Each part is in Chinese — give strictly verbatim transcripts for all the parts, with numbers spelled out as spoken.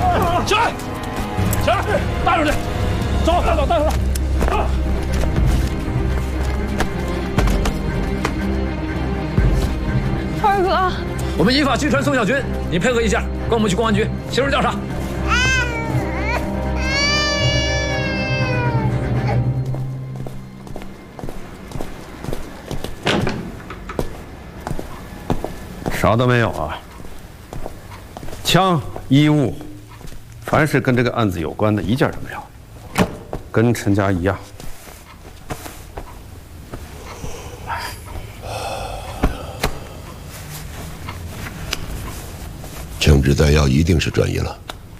起来，起来，带出去，走，带走，带出来。 二哥， 我们依法拘传宋小军，你配合一下，跟我们去公安局协助调查。 啥都没有啊！枪、衣物，凡是跟这个案子有关的，一件都没有，跟陈家一样。 枪支弹药一定是转移了。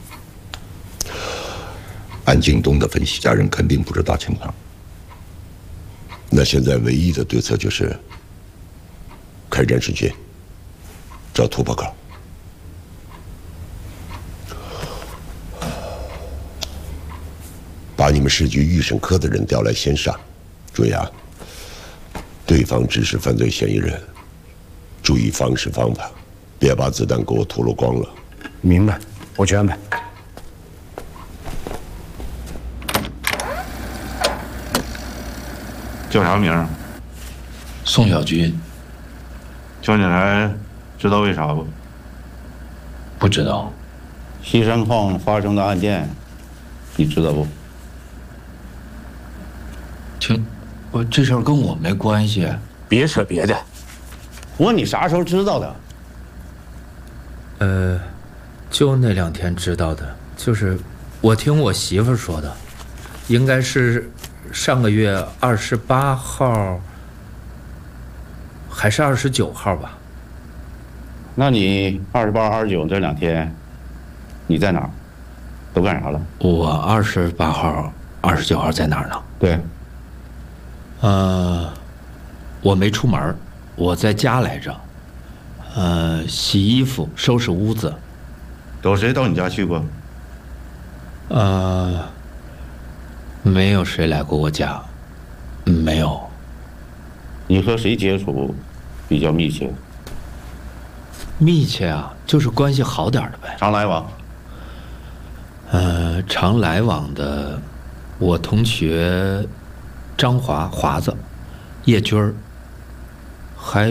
按京东的分析，家人肯定不知道情况。那现在唯一的对策就是开展审讯。 找突破口，把你们市局预审科的人调来先上。注意啊，对方只是犯罪嫌疑人，注意方式方法，别把子弹给我吐露光了。 明白，我去安排。 叫啥名？ 宋小军。 叫你来。 知道为啥不？ 不知道。 西山矿发生的案件，你知道不？ 听，我这事儿跟我没关系。 别扯别的。 我问你啥时候知道的？ 呃，就那两天知道的，就是我听我媳妇说的，应该是上个月二十八号，还是二十九号吧。 那你二十八、二十九这两天，你在哪儿？都干啥了？ 我二十八号、二十九号在哪儿呢？ 对， 呃，我没出门，我在家来着。呃，洗衣服、收拾屋子。 有谁到你家去过？ 呃，没有谁来过我家，没有。 你和谁接触比较密切？ 密切啊，就是关系好点的呗。 常来往。 呃，常来往的，我同学张华华子，叶军儿，